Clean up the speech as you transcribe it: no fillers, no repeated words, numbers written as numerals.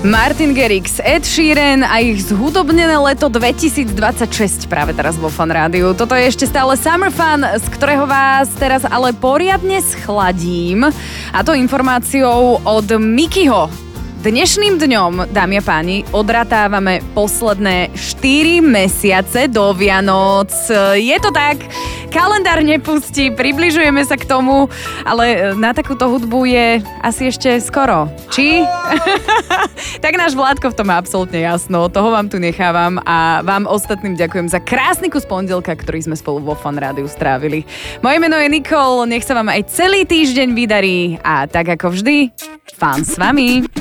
Martin Garrix, Ed Sheeran a ich zhudobnené leto 2026 práve teraz vo Fun Rádiu. Toto je ešte stále Summer Fun, z ktorého vás teraz ale poriadne schladím. A to informáciou od Mikyho. Dnešným dňom, dámy a páni, odratávame posledné 4 mesiace do Vianoc. Je to tak, kalendár nepustí, približujeme sa k tomu, ale na takúto hudbu je asi ešte skoro. Či? Tak náš Vládko v tom má absolútne jasno, toho vám tu nechávam a vám ostatným ďakujem za krásny kus pondelka, ktorý sme spolu vo Fun Rádiu strávili. Moje meno je Nikol, nech sa vám aj celý týždeň vydarí a tak ako vždy, fun s vami.